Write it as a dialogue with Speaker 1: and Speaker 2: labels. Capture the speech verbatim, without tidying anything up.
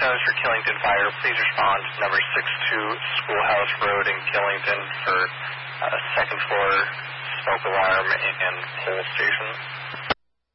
Speaker 1: Centers for Killington Fire, please respond to number six two Schoolhouse Road in Killington for uh, second floor smoke alarm and pole station.